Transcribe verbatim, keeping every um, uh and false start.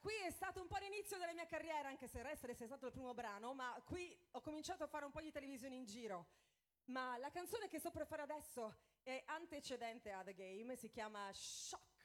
qui è stato un po' l'inizio della mia carriera, anche se Restless è stato il primo brano, ma qui ho cominciato a fare un po' di televisione in giro. Ma la canzone che sto per fare adesso è antecedente a The Game, si chiama Shock.